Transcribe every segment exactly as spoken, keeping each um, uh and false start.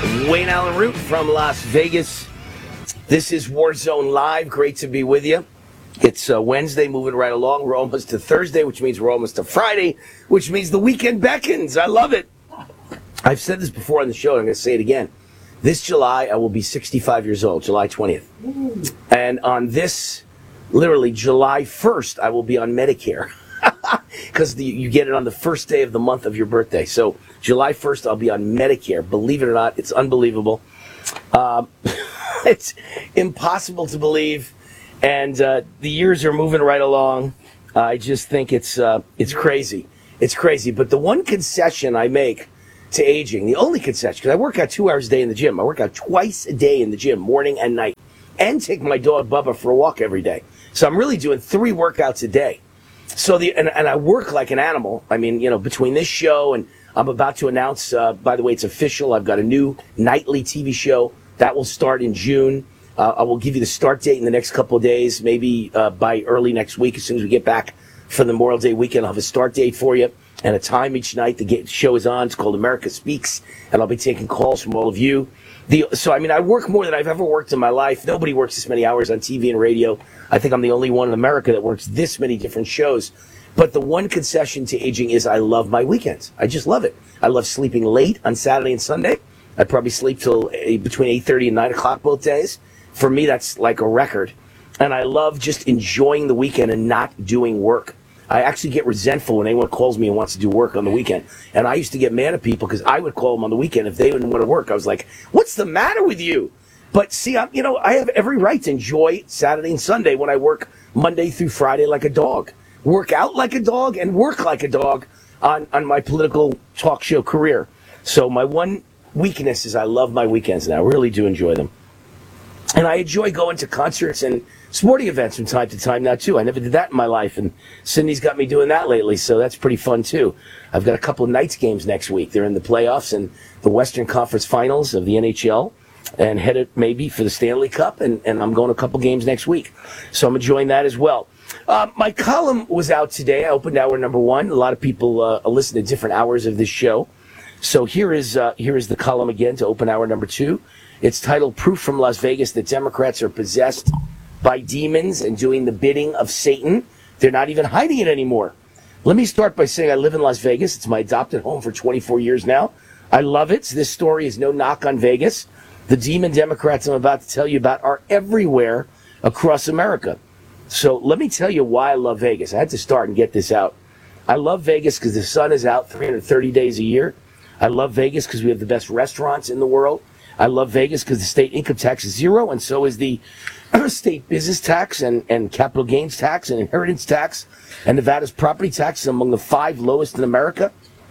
Wayne Allyn Root from Las Vegas. This is Warzone Live. Great to be with you. It's uh, Wednesday, moving right along. We're almost to Thursday, which means we're almost to Friday, which means the weekend beckons. I love it. I've said this before on the show, and I'm going to say it again. This July, I will be sixty-five years old, July twentieth. And on this, literally, July first, I will be on Medicare. Because you get it on the first day of the month of your birthday. So July first, I'll be on Medicare. Believe it or not, it's unbelievable. Um, it's impossible to believe. And uh, the years are moving right along. Uh, I just think it's uh, it's crazy. It's crazy. But the one concession I make to aging, the only concession, because I work out two hours a day in the gym. I work out twice a day in the gym, morning and night, and take my dog Bubba for a walk every day. So I'm really doing three workouts a day. So the and, and I work like an animal. I mean, you know, between this show and I'm about to announce, uh, by the way, it's official. I've got a new nightly T V show that will start in June. Uh, I will give you the start date in the next couple of days, maybe uh, by early next week. As soon as we get back for the Memorial Day weekend, I'll have a start date for you and a time each night the show is on. It's called America Speaks, and I'll be taking calls from all of you. The, so, I mean, I work more than I've ever worked in my life. Nobody works this many hours on T V and radio. I think I'm the only one in America that works this many different shows. But the one concession to aging is I love my weekends. I just love it. I love sleeping late on Saturday and Sunday. I probably sleep till uh, between eight thirty and nine o'clock both days. For me, that's like a record. And I love just enjoying the weekend and not doing work. I actually get resentful when anyone calls me and wants to do work on the weekend. And I used to get mad at people because I would call them on the weekend if they didn't want to work. I was like, what's the matter with you? But see, I'm, you know, I have every right to enjoy Saturday and Sunday when I work Monday through Friday like a dog. Work out like a dog and work like a dog on, on my political talk show career. So my one weakness is I love my weekends now. I really do enjoy them. And I enjoy going to concerts and sporting events from time to time now, too. I never did that in my life, and Cindy's got me doing that lately, so that's pretty fun, too. I've got a couple of Knights games next week. They're in the playoffs and the Western Conference Finals of the N H L, and headed maybe for the Stanley Cup, and, and I'm going to a couple games next week. So I'm enjoying that as well. Uh, my column was out today. I opened hour number one. A lot of people uh, listen to different hours of this show. So here is uh, here is the column again to open hour number two. It's titled Proof from Las Vegas that Democrats are possessed by demons and doing the bidding of Satan. They're not even hiding it anymore. Let me start by saying I live in Las Vegas. It's my adopted home for twenty-four years now. I love it. This story is no knock on Vegas. The demon Democrats I'm about to tell you about are everywhere across America. So let me tell you why I love Vegas. I had to start and get this out. I love Vegas because the sun is out three hundred thirty days a year. I love Vegas because we have the best restaurants in the world. I love Vegas because the state income tax is zero, and so is the state business tax and, and capital gains tax and inheritance tax, and Nevada's property tax is among the five lowest in America.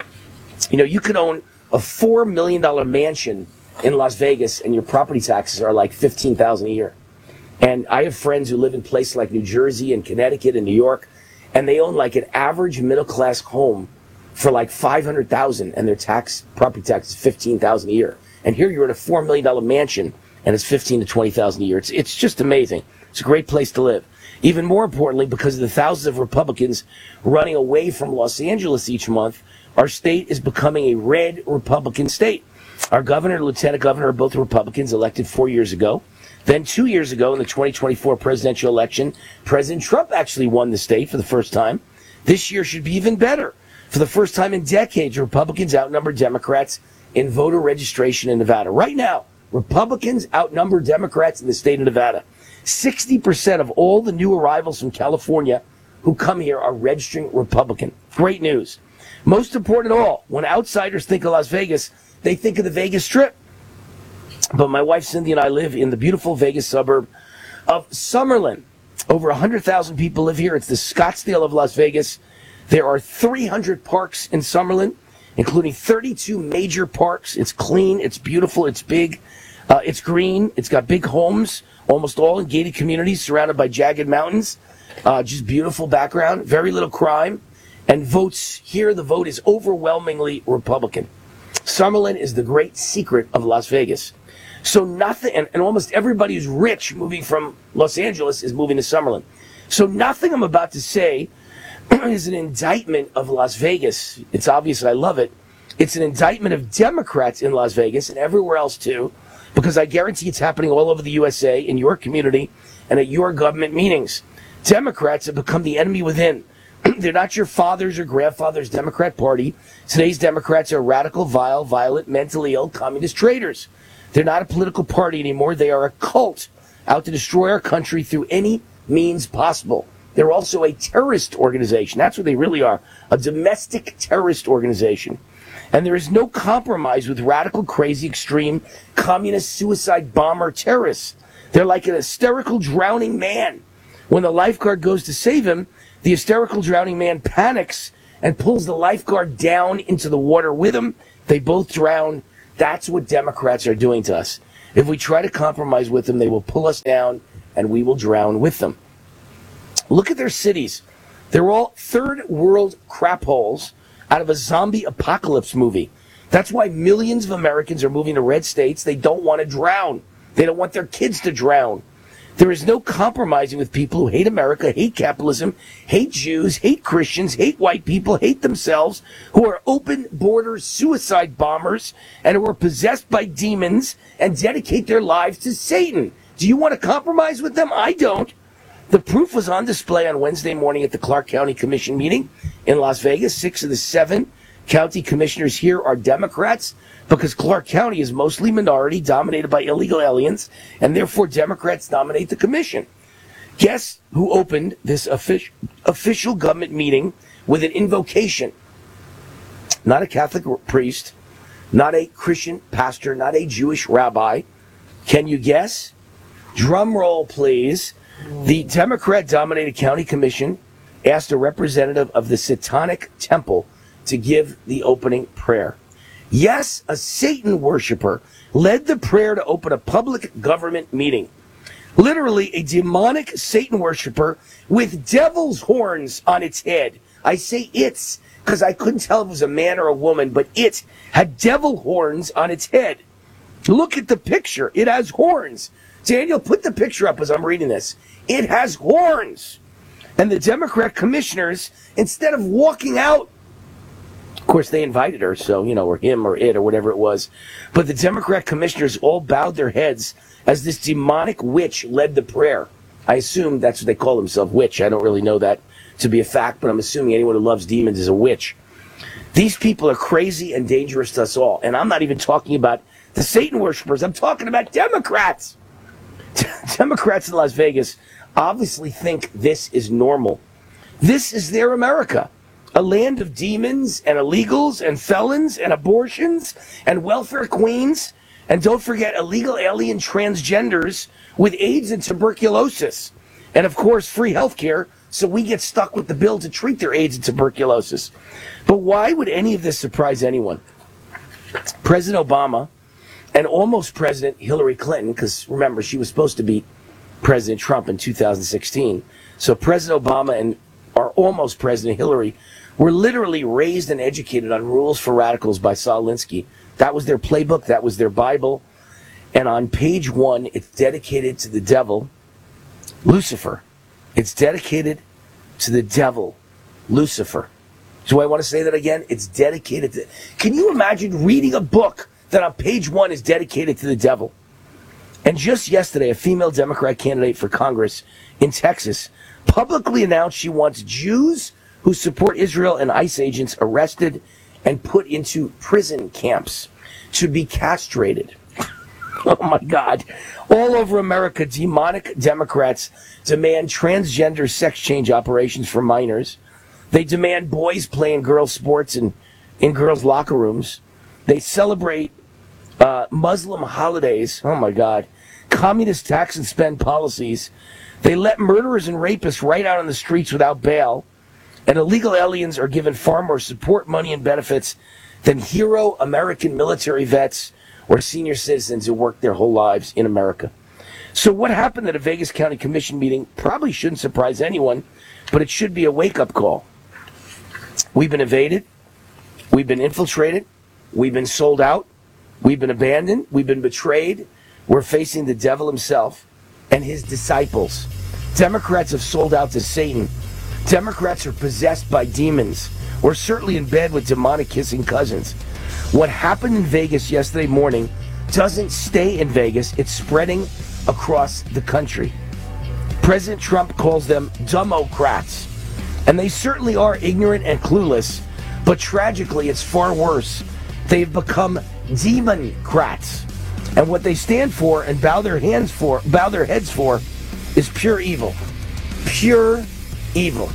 You know, you could own a four million dollars mansion in Las Vegas, and your property taxes are like fifteen thousand dollars a year. And I have friends who live in places like New Jersey and Connecticut and New York, and they own like an average middle-class home for like five hundred thousand dollars, and their tax property tax is fifteen thousand dollars a year. And here you're in a four million dollars mansion, and it's fifteen to twenty thousand dollars a year. It's, it's just amazing. It's a great place to live. Even more importantly, because of the thousands of Republicans running away from Los Angeles each month, our state is becoming a red Republican state. Our governor and lieutenant governor are both Republicans, elected four years ago. Then two years ago in the twenty twenty-four presidential election, President Trump actually won the state for the first time. This year should be even better. For the first time in decades, Republicans outnumber Democrats in voter registration in Nevada. Right now, Republicans outnumber Democrats in the state of Nevada. sixty percent of all the new arrivals from California who come here are registering Republican. Great news. Most important of all, when outsiders think of Las Vegas, they think of the Vegas Strip. But my wife Cindy and I live in the beautiful Vegas suburb of Summerlin. Over one hundred thousand people live here. It's the Scottsdale of Las Vegas. There are three hundred parks in Summerlin, including thirty-two major parks. It's clean, it's beautiful, it's big, uh, it's green, it's got big homes, almost all in gated communities surrounded by jagged mountains. Uh, just beautiful background, very little crime. And votes here, the vote is overwhelmingly Republican. Summerlin is the great secret of Las Vegas. So nothing, and, and almost everybody who's rich moving from Los Angeles is moving to Summerlin. So nothing I'm about to say is an indictment of Las Vegas. It's obvious I love it. It's an indictment of Democrats in Las Vegas and everywhere else too, because I guarantee it's happening all over the U S A, in your community, and at your government meetings. Democrats have become the enemy within. They're not your father's or grandfather's Democrat Party. Today's Democrats are radical, vile, violent, mentally ill, communist traitors. They're not a political party anymore. They are a cult out to destroy our country through any means possible. They're also a terrorist organization. That's what they really are, a domestic terrorist organization. And there is no compromise with radical, crazy, extreme, communist, suicide bomber terrorists. They're like an hysterical drowning man. When the lifeguard goes to save him, the hysterical drowning man panics and pulls the lifeguard down into the water with him. They both drown. That's what Democrats are doing to us. If we try to compromise with them, they will pull us down and we will drown with them. Look at their cities. They're all third world crap holes out of a zombie apocalypse movie. That's why millions of Americans are moving to red states. They don't want to drown. They don't want their kids to drown. There is no compromising with people who hate America, hate capitalism, hate Jews, hate Christians, hate white people, hate themselves, who are open border suicide bombers and who are possessed by demons and dedicate their lives to Satan. Do you want to compromise with them? I don't. The proof was on display on Wednesday morning at the Clark County Commission meeting in Las Vegas. Six of the seven county commissioners here are Democrats because Clark County is mostly minority, dominated by illegal aliens, and therefore Democrats dominate the commission. Guess who opened this offic- official government meeting with an invocation? Not a Catholic priest, not a Christian pastor, not a Jewish rabbi. Can you guess? Drum roll, please. The Democrat-dominated county commission asked a representative of the Satanic Temple to give the opening prayer. Yes, a Satan worshiper led the prayer to open a public government meeting. Literally, a demonic Satan worshiper with devil's horns on its head. I say it's because I couldn't tell if it was a man or a woman, but it had devil horns on its head. Look at the picture. It has horns. Daniel, put the picture up as I'm reading this. It has horns. And the Democrat commissioners, instead of walking out, of course, they invited her, so, you know, or him or it or whatever it was. But the Democrat commissioners all bowed their heads as this demonic witch led the prayer. I assume that's what they call themselves, witch. I don't really know that to be a fact, but I'm assuming anyone who loves demons is a witch. These people are crazy and dangerous to us all. And I'm not even talking about the Satan worshipers. I'm talking about Democrats. Democrats in Las Vegas obviously think this is normal. This is their America. A land of demons and illegals and felons and abortions and welfare queens. And don't forget illegal alien transgenders with AIDS and tuberculosis. And of course, free health care, so we get stuck with the bill to treat their AIDS and tuberculosis. But why would any of this surprise anyone? President Obama and almost President Hillary Clinton, because remember, she was supposed to beat President Trump in two thousand sixteen. So President Obama and our almost President Hillary were literally raised and educated on Rules for Radicals by Saul Alinsky. That was their playbook. That was their Bible. And on page one, it's dedicated to the devil, Lucifer. It's dedicated to the devil, Lucifer. Do I want to say that again? It's dedicated to... Can you imagine reading a book that on page one is dedicated to the devil? And just yesterday, a female Democrat candidate for Congress in Texas publicly announced she wants Jews who support Israel and ICE agents arrested and put into prison camps to be castrated. Oh my God. All over America, demonic Democrats demand transgender sex change operations for minors. They demand boys playing girls' sports in, in girls' locker rooms. They celebrate uh, Muslim holidays. Oh my God. Communist tax and spend policies. They let murderers and rapists right out on the streets without bail. And illegal aliens are given far more support, money, and benefits than hero American military vets or senior citizens who worked their whole lives in America. So what happened at a Vegas County Commission meeting probably shouldn't surprise anyone, but it should be a wake-up call. We've been invaded. We've been infiltrated. We've been sold out. We've been abandoned. We've been betrayed. We're facing the devil himself and his disciples. Democrats have sold out to Satan. Democrats are possessed by demons. We're certainly in bed with demonic kissing cousins. What happened in Vegas yesterday morning doesn't stay in Vegas. It's spreading across the country. President Trump calls them Democrats. And they certainly are ignorant and clueless. But tragically, it's far worse. They've become Democrats. And what they stand for and bow their hands for, bow their heads for, is pure evil. Pure evil.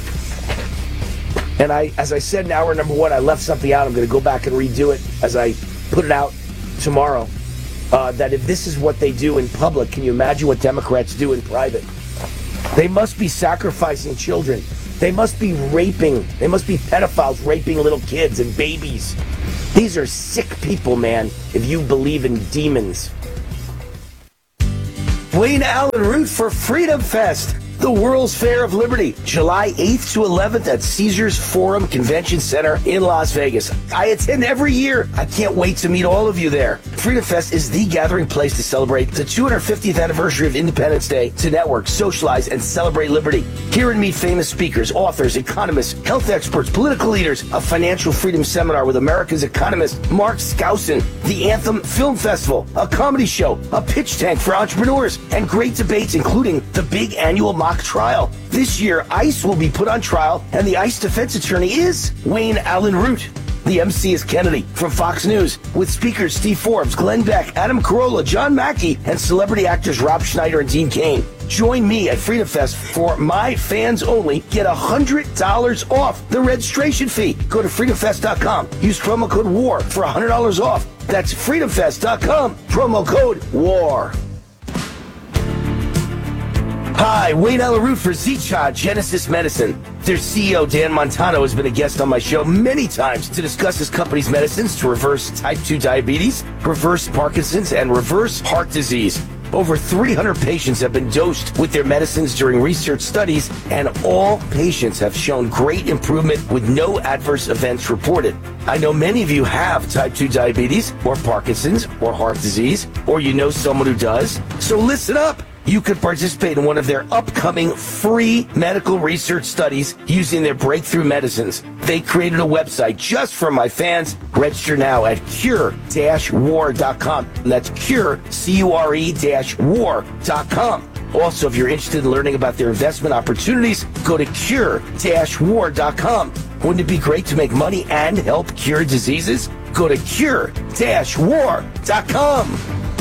And I, as I said in hour number one, I left something out. I'm going to go back and redo it as I put it out tomorrow. Uh, that if this is what they do in public, can you imagine what Democrats do in private? They must be sacrificing children. They must be raping. They must be pedophiles raping little kids and babies. These are sick people, man, if you believe in demons. Wayne Allen Root for Freedom Fest, the World's Fair of Liberty, July eighth to eleventh at Caesars Forum Convention Center in Las Vegas. I attend every year. I can't wait to meet all of you there. Freedom Fest is the gathering place to celebrate the two hundred fiftieth anniversary of Independence Day, to network, socialize, and celebrate liberty. Hear and meet famous speakers, authors, economists, health experts, political leaders, a financial freedom seminar with America's economist Mark Skousen, the Anthem Film Festival, a comedy show, a pitch tank for entrepreneurs, and great debates, including the big annual mock trial. This year, ICE will be put on trial, and the ICE defense attorney is Wayne Allen Root. The M C is Kennedy from Fox News, with speakers Steve Forbes, Glenn Beck, Adam Carolla, John Mackey, and celebrity actors Rob Schneider and Dean Cain. Join me at Freedom Fest for my fans only. Get one hundred dollars off the registration fee. Go to freedom fest dot com. Use promo code WAR for one hundred dollars off. That's freedom fest dot com. Promo code WAR. Hi, Wayne Allen Root for Zcha Genesis Medicine. Their C E O, Dan Montano, has been a guest on my show many times to discuss his company's medicines to reverse type two diabetes, reverse Parkinson's, and reverse heart disease. Over three hundred patients have been dosed with their medicines during research studies, and all patients have shown great improvement with no adverse events reported. I know many of you have type two diabetes, or Parkinson's, or heart disease, or you know someone who does. So listen up. You could participate in one of their upcoming free medical research studies using their breakthrough medicines. They created a website just for my fans. Register now at cure dash war dot com. That's cure, C U R E dash war dot com. Also, if you're interested in learning about their investment opportunities, go to cure dash war dot com. Wouldn't it be great to make money and help cure diseases? Go to cure dash war dot com.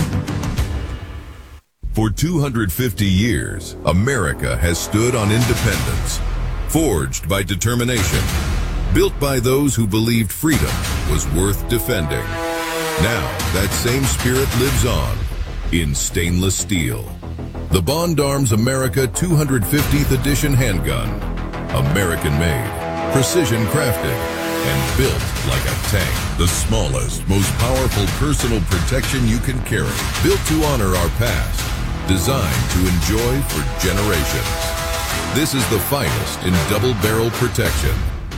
For two hundred fifty years, America has stood on independence, forged by determination, built by those who believed freedom was worth defending. Now, that same spirit lives on in stainless steel. The Bond Arms America two hundred fiftieth Edition handgun. American-made, precision-crafted, and built like a tank. The smallest, most powerful personal protection you can carry. Built to honor our past. Designed to enjoy for generations. This is the finest in double-barrel protection.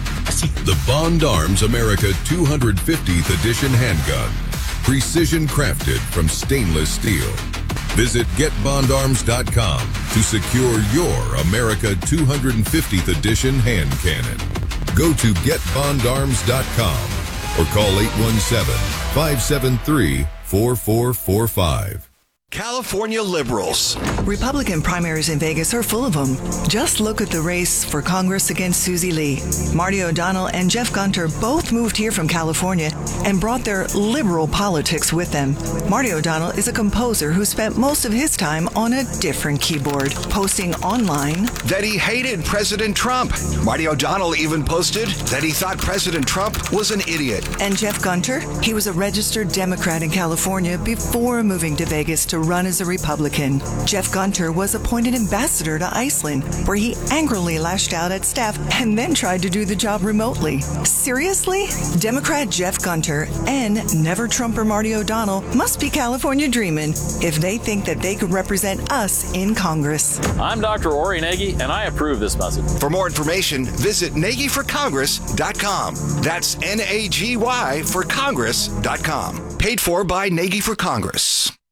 The Bond Arms America two hundred fiftieth Edition handgun. Precision crafted from stainless steel. Visit get bond arms dot com to secure your America two hundred fiftieth Edition hand cannon. Go to get bond arms dot com or call eight one seven, five seven three, four four four five. California liberals. Republican primaries in Vegas are full of them. Just look at the race for Congress against Susie Lee. Marty O'Donnell and Jeff Gunter both moved here from California and brought their liberal politics with them. Marty O'Donnell is a composer who spent most of his time on a different keyboard, posting online that he hated President Trump. Marty O'Donnell even posted that he thought President Trump was an idiot. And Jeff Gunter, he was a registered Democrat in California before moving to Vegas to run as a Republican. Jeff Gunter was appointed ambassador to Iceland, where he angrily lashed out at staff and then tried to do the job remotely. Seriously? Democrat Jeff Gunter and never Trumper Marty O'Donnell must be California dreaming if they think that they could represent us in Congress. I'm Doctor Ori Nagy, and I approve this message. For more information, visit Nagy for Congress dot com. That's N A G Y for Congress dot com. Paid for by Nagy for Congress.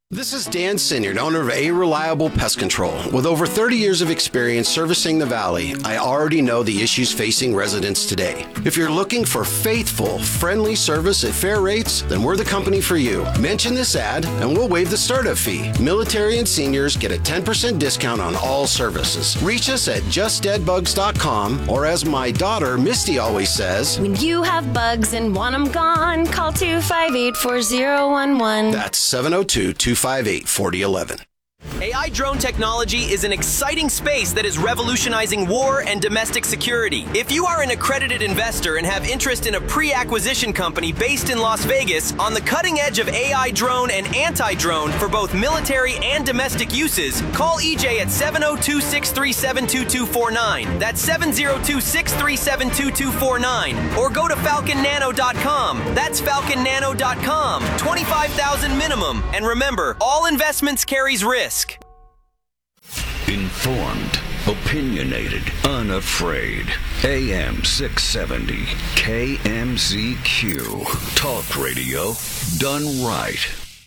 This is Dan Sinyard, owner of A Reliable Pest Control. With over thirty years of experience servicing the Valley, I already know the issues facing residents today. If you're looking for faithful, friendly service at fair rates, then we're the company for you. Mention this ad and we'll waive the startup fee. Military and seniors get a ten percent discount on all services. Reach us at just dead bugs dot com, or as my daughter Misty always says, when you have bugs and want them gone, call two five eight, four zero one one. That's seven oh two, two five eight, four oh one one. A I drone technology is an exciting space that is revolutionizing war and domestic security. If you are an accredited investor and have interest in a pre-acquisition company based in Las Vegas on the cutting edge of A I drone and anti-drone for both military and domestic uses, call E J at seven oh two, six three seven, two two four nine. That's seven oh two, six three seven, two two four nine. Or go to falcon nano dot com. That's falcon nano dot com. twenty-five thousand minimum. And remember, all investments carries risk. Informed, opinionated, unafraid. A M six seventy, K M Z Q. Talk radio done right.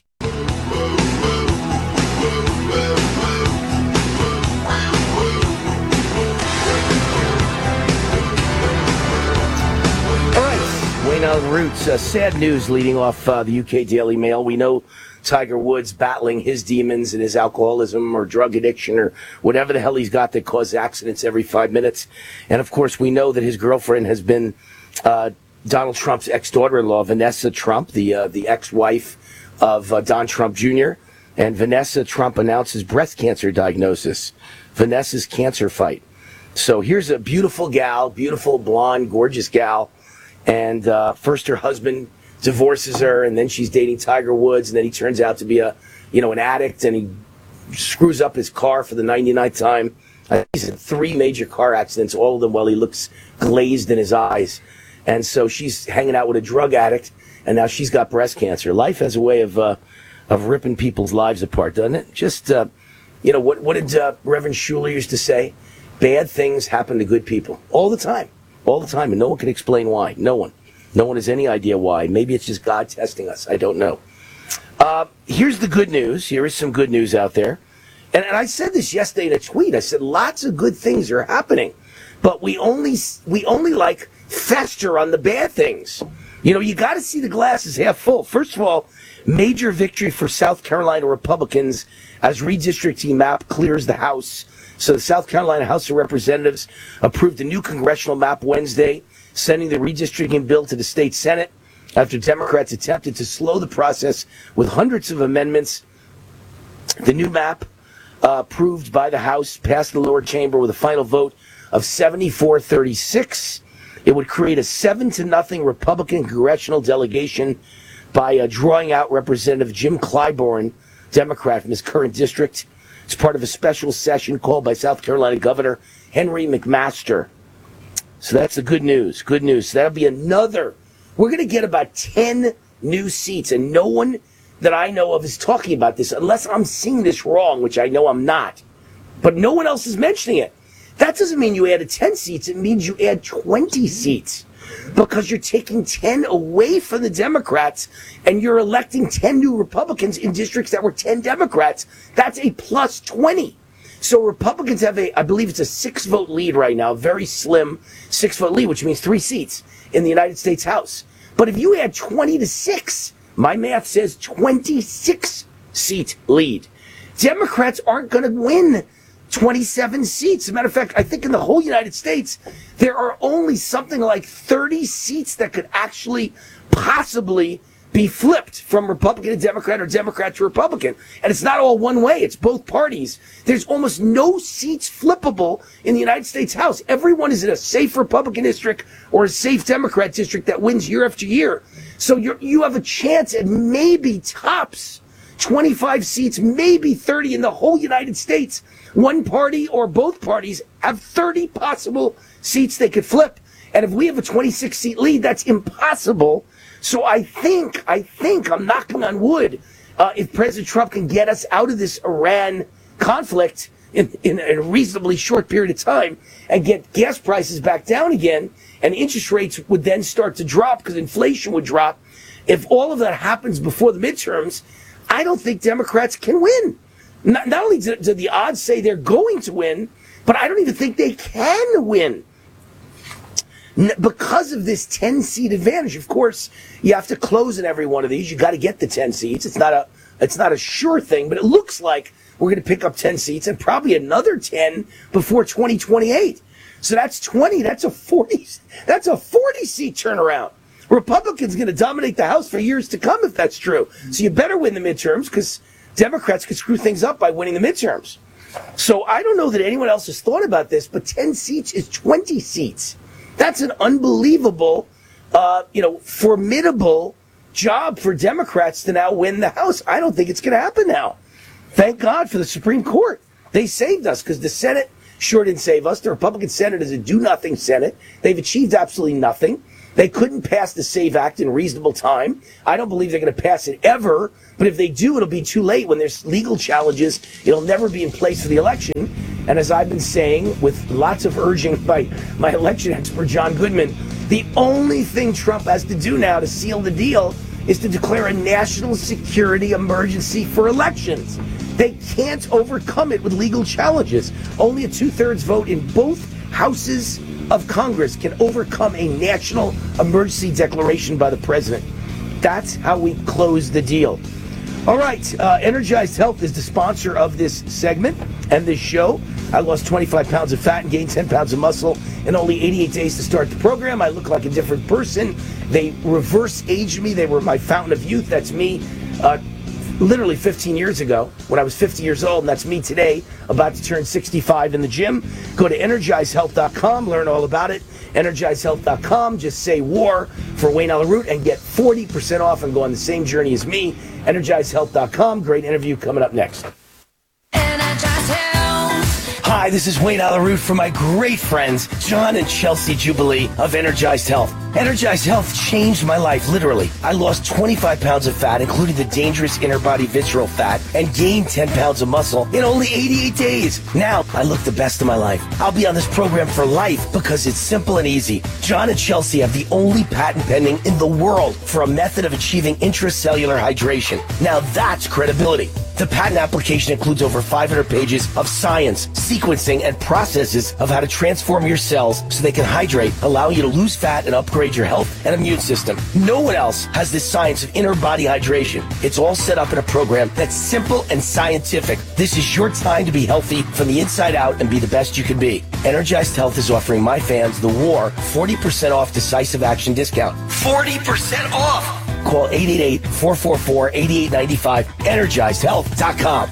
All right, Wayne on the Roots. Uh, sad news leading off uh, the U K Daily Mail. We know Tiger Woods battling his demons and his alcoholism or drug addiction or whatever the hell he's got that causes accidents every five minutes. And, of course, we know that his girlfriend has been uh, Donald Trump's ex-daughter-in-law, Vanessa Trump, the uh, the ex-wife of uh, Don Trump Junior And Vanessa Trump announces breast cancer diagnosis. Vanessa's cancer fight. So here's a beautiful gal, beautiful, blonde, gorgeous gal. And uh, first her husband divorces her, and then she's dating Tiger Woods, and then he turns out to be a, you know, an addict, and he screws up his car for the ninety-ninth time. Uh, he's in three major car accidents, all of them while he looks glazed in his eyes. And so she's hanging out with a drug addict, and now she's got breast cancer. Life has a way of uh, of ripping people's lives apart, doesn't it? Just, uh, you know, what, what did uh, Reverend Schuller used to say? Bad things happen to good people all the time, all the time, and no one can explain why. No one. No one has any idea why. Maybe it's just God testing us. I don't know. Uh, here's the good news. Here is some good news out there. And, and I said this yesterday in a tweet. I said lots of good things are happening, but we only we only like fester on the bad things. You know, you got to see the glass as half full. First of all, major victory for South Carolina Republicans as redistricting map clears the House. So the South Carolina House of Representatives approved a new congressional map Wednesday, sending the redistricting bill to the state Senate after Democrats attempted to slow the process with hundreds of amendments. The new map, uh, approved by the House, passed the lower chamber with a final vote of seventy-four thirty-six. It would create a seven to nothing Republican congressional delegation by uh, drawing out Representative Jim Clyburn, Democrat from his current district. It's part of a special session called by South Carolina Governor Henry McMaster. So that's the good news. Good news. So that'll be another. We're going to get about ten new seats, and no one that I know of is talking about this, unless I'm seeing this wrong, which I know I'm not. But no one else is mentioning it. That doesn't mean you added ten seats. It means you add twenty seats, because you're taking ten away from the Democrats, and you're electing ten new Republicans in districts that were ten Democrats. That's a plus twenty. So Republicans have a, I believe it's a six-vote lead right now, very slim six-vote lead, which means three seats in the United States House. But if you add twenty to six, my math says twenty-six seat lead. Democrats aren't going to win twenty-seven seats. As a matter of fact, I think in the whole United States, there are only something like thirty seats that could actually possibly be flipped from Republican to Democrat or Democrat to Republican. And it's not all one way. It's both parties. There's almost no seats flippable in the United States House. Everyone is in a safe Republican district or a safe Democrat district that wins year after year. So you're, you have a chance at maybe tops twenty-five seats, maybe thirty in the whole United States. One party or both parties have thirty possible seats they could flip. And if we have a twenty-six seat lead, that's impossible. So I think, I think, I'm knocking on wood, uh, if President Trump can get us out of this Iran conflict in, in a reasonably short period of time and get gas prices back down again, and interest rates would then start to drop because inflation would drop. If all of that happens before the midterms, I don't think Democrats can win. Not, not only do, do the odds say they're going to win, but I don't even think they can win. N- because of this ten-seat advantage. Of course, you have to close in every one of these. You got to get the ten seats. It's not a it's not a sure thing, but it looks like we're going to pick up ten seats and probably another ten before twenty twenty-eight. So that's twenty. That's a forty. That's a forty-seat turnaround. Republicans going to dominate the House for years to come if that's true. So you better win the midterms because Democrats could screw things up by winning the midterms. So I don't know that anyone else has thought about this, but ten seats is twenty seats. That's an unbelievable, uh, you know, formidable job for Democrats to now win the House. I don't think it's going to happen now. Thank God for the Supreme Court. They saved us because the Senate sure didn't save us. The Republican Senate is a do-nothing Senate. They've achieved absolutely nothing. They couldn't pass the SAVE Act in reasonable time. I don't believe they're going to pass it ever. But if they do, it'll be too late. When there's legal challenges, it'll never be in place for the election. And as I've been saying, with lots of urging by my election expert, John Goodman, the only thing Trump has to do now to seal the deal is to declare a national security emergency for elections. They can't overcome it with legal challenges. Only a two-thirds vote in both houses of Congress can overcome a national emergency declaration by the president. That's how we close the deal. All right, uh, Energized Health is the sponsor of this segment and this show. I lost twenty-five pounds of fat and gained ten pounds of muscle in only eighty-eight days to start the program. I look like a different person. They reverse aged me. They were my fountain of youth. That's me uh, literally fifteen years ago when I was fifty years old, and that's me today, about to turn sixty-five in the gym. Go to energize health dot com, learn all about it. energize health dot com, just say war for Wayne Allyn Root and get forty percent off and go on the same journey as me. energize health dot com, great interview coming up next. Hi, this is Wayne Allyn Root for my great friends, John and Chelsea Jubilee of Energized Health. Energized Health changed my life, literally. I lost twenty-five pounds of fat, including the dangerous inner body visceral fat, and gained ten pounds of muscle in only eighty-eight days. Now, I look the best of my life. I'll be on this program for life because it's simple and easy. John and Chelsea have the only patent pending in the world for a method of achieving intracellular hydration. Now that's credibility. The patent application includes over five hundred pages of science, sequencing, and processes of how to transform your cells so they can hydrate, allowing you to lose fat and upgrade your health and immune system. No one else has this science of inner body hydration. It's all set up in a program that's simple and scientific. This is your time to be healthy from the inside out and be the best you can be. Energized Health is offering my fans, The War, forty percent off decisive action discount. forty percent off! Call eight eight eight, four four four, eight eight nine five, energized health dot com.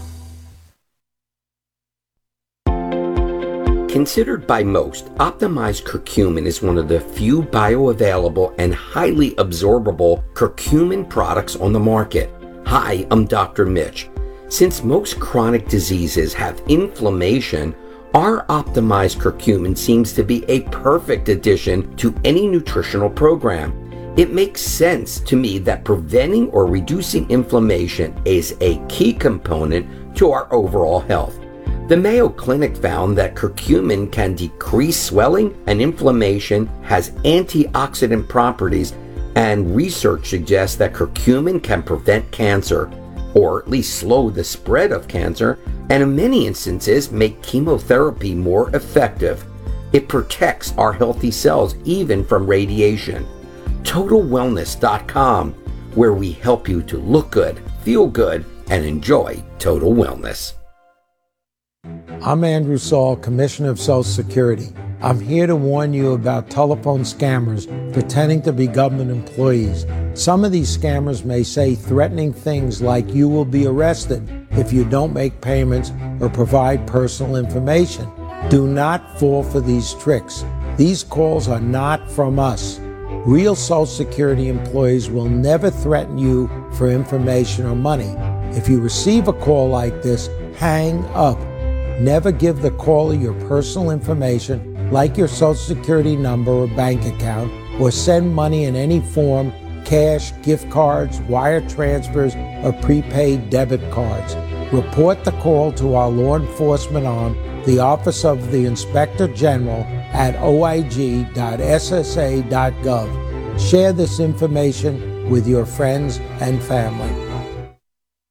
Considered by most, optimized curcumin is one of the few bioavailable and highly absorbable curcumin products on the market. Hi, I'm Doctor Mitch. Since most chronic diseases have inflammation, our optimized curcumin seems to be a perfect addition to any nutritional program. It makes sense to me that preventing or reducing inflammation is a key component to our overall health. The Mayo Clinic found that curcumin can decrease swelling and inflammation, has antioxidant properties, and research suggests that curcumin can prevent cancer, or at least slow the spread of cancer, and in many instances make chemotherapy more effective. It protects our healthy cells even from radiation. total wellness dot com, where we help you to look good, feel good, and enjoy total wellness. I'm Andrew Saul, Commissioner of Social Security. I'm here to warn you about telephone scammers pretending to be government employees. Some of these scammers may say threatening things like you will be arrested if you don't make payments or provide personal information. Do not fall for these tricks. These calls are not from us. Real Social Security employees will never threaten you for information or money. If you receive a call like this, hang up. Never give the caller your personal information, like your Social Security number or bank account, or send money in any form, cash, gift cards, wire transfers, or prepaid debit cards. Report the call to our law enforcement arm, the Office of the Inspector General, at o i g dot s s a dot gov. Share this information with your friends and family.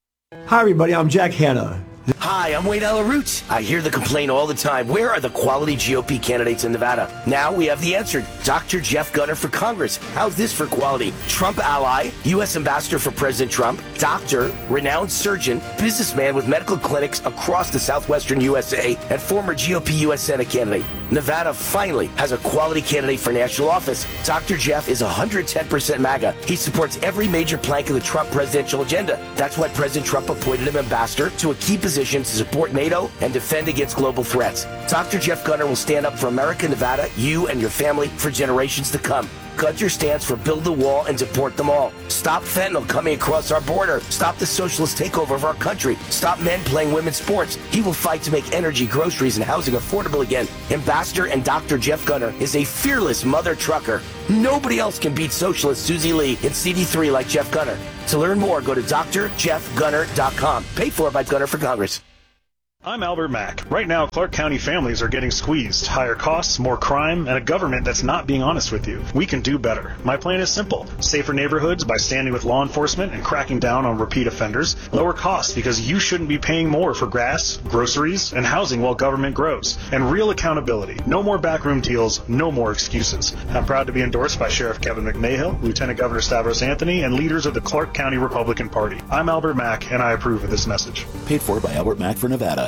Hi, everybody. I'm Jack Hanna. Hi, I'm Wayne Alaroot. I hear the complaint all the time. Where are the quality G O P candidates in Nevada? Now we have the answer. Doctor Jeff Gunter for Congress. How's this for quality? Trump ally, U S ambassador for President Trump, doctor, renowned surgeon, businessman with medical clinics across the southwestern U S A, and former G O P U S Senate candidate. Nevada finally has a quality candidate for national office. Doctor Jeff is one hundred ten percent MAGA. He supports every major plank of the Trump presidential agenda. That's why President Trump appointed him ambassador to a key position to support NATO and defend against global threats. Doctor Jeff Gunter will stand up for America, Nevada, you and your family for generations to come. Gunter stands for build the wall and deport them all. Stop fentanyl coming across our border. Stop the socialist takeover of our country. Stop men playing women's sports. He will fight to make energy, groceries, and housing affordable again. Ambassador and Doctor Jeff Gunter is a fearless mother trucker. Nobody else can beat socialist Susie Lee in C D three like Jeff Gunter. To learn more, go to D R Jeff Gunter dot com. Paid for by Gunter for Congress. I'm Albert Mack. Right now, Clark County families are getting squeezed. Higher costs, more crime, and a government that's not being honest with you. We can do better. My plan is simple. Safer neighborhoods by standing with law enforcement and cracking down on repeat offenders. Lower costs because you shouldn't be paying more for gas, groceries, and housing while government grows. And real accountability. No more backroom deals, no more excuses. I'm proud to be endorsed by Sheriff Kevin McMahill, Lieutenant Governor Stavros Anthony, and leaders of the Clark County Republican Party. I'm Albert Mack, and I approve of this message. Paid for by Albert Mack for Nevada.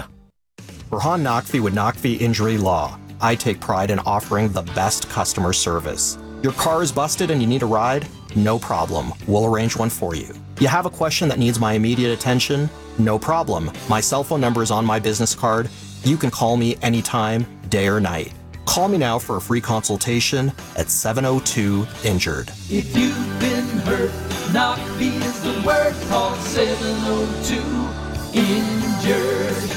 Rahan Naqvi with Naqvi Injury Law. I take pride in offering the best customer service. Your car is busted and you need a ride? No problem. We'll arrange one for you. You have a question that needs my immediate attention? No problem. My cell phone number is on my business card. You can call me anytime, day or night. Call me now for a free consultation at seven oh two injured. If you've been hurt, Naqvi is the word. Call seven oh two injured.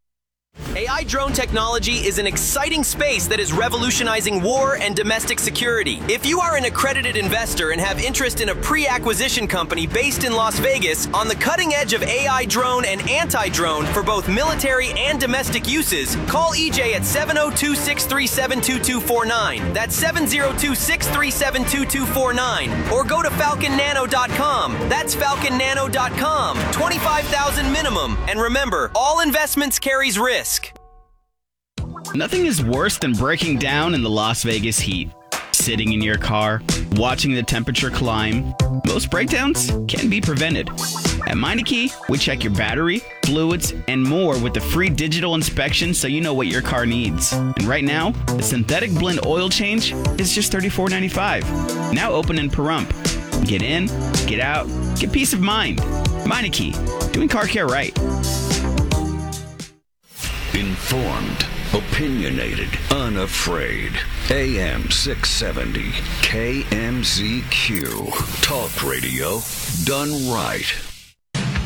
A I drone technology is an exciting space that is revolutionizing war and domestic security. If you are an accredited investor and have interest in a pre-acquisition company based in Las Vegas on the cutting edge of A I drone and anti-drone for both military and domestic uses, call E J at seven oh two, six three seven, two two four nine. That's seven oh two, six three seven, two two four nine. Or go to falcon nano dot com. That's falcon nano dot com. twenty-five thousand minimum. And remember, all investments carries risk. Nothing is worse than breaking down in the Las Vegas heat. Sitting in your car, watching the temperature climb. Most breakdowns can be prevented. At Meineke, we check your battery, fluids, and more with the free digital inspection so you know what your car needs. And right now, the synthetic blend oil change is just thirty-four ninety-five. Now open in Pahrump. Get in, get out, get peace of mind. Meineke, doing car care right. Informed, opinionated, unafraid. A M six seventy, K M Z Q. Talk radio done right.